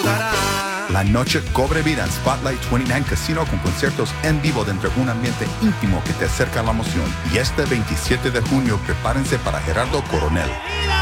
gustará. La noche cobre vida en Spotlight 29 Casino con conciertos en vivo dentro de un ambiente íntimo que te acerca a la emoción. Y este 27 de junio, prepárense para Gerardo Coronel,